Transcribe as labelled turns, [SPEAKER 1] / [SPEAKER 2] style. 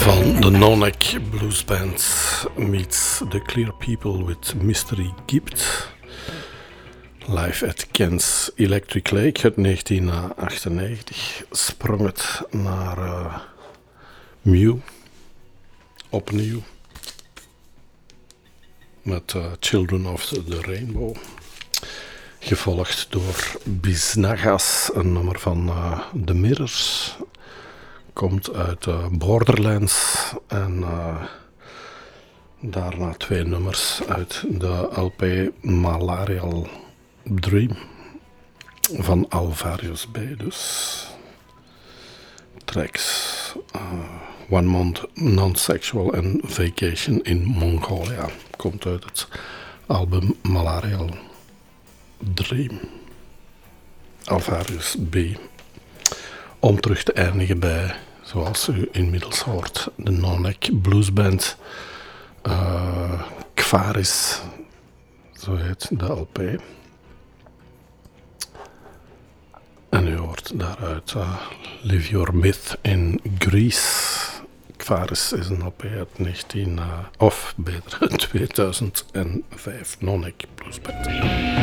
[SPEAKER 1] van de No-Neck Blues Band meets The Clear People with Mystery Gift. Live at Ken's Electric Lake uit 1998 sprong het naar Mew, opnieuw, met Children of the Rainbow. Gevolgd door Biznagas, een nummer van The Mirrors. Komt uit Borderlands en daarna 2 nummers uit de LP Malarial Dream van Alvarius B. Dus tracks One Month Non-Sexual en Vacation in Mongolia. Komt uit het album Malarial Dream. Alvarius B. Om terug te eindigen bij, zoals u inmiddels hoort, de No-Neck Blues Band. Kvaris, zo heet de LP. En u hoort daaruit Live Your Myth in Greece. Kvaris is een LP uit 2005, No-Neck Blues Band.